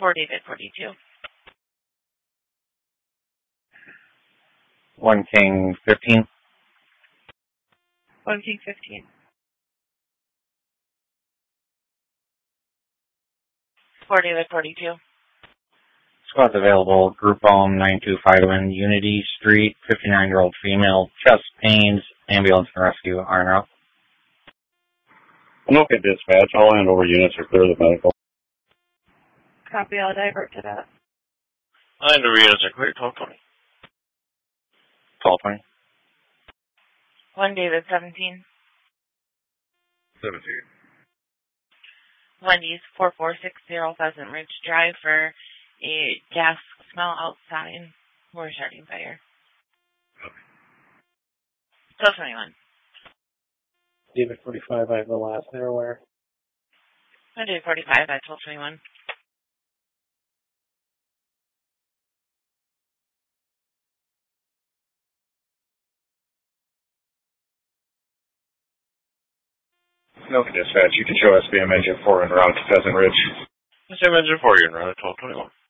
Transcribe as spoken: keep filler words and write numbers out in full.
For David forty-two. One King fifteen. One King fifteen. For David forty-two. Squad's available. Group home nine two five one Unity Street. fifty-nine-year-old female. Chest pains. Ambulance and rescue are en route. Okay, dispatch. All handover units are clear of the medical. Copy, I'll divert to that. Handover units are clear. twelve twenty. twelve twenty. One David seventeen. seventeen. Wendy's four four six zero Pheasant Ridge Drive for a gas smell outside. We're starting fire. twelve twenty-one. David forty-five, I have the last there where? One David forty-five at twelve twenty-one. Okay, dispatch. You can show S B M engine four en route to Pheasant Ridge. S B M engine four, you're en route at twelve twenty-one.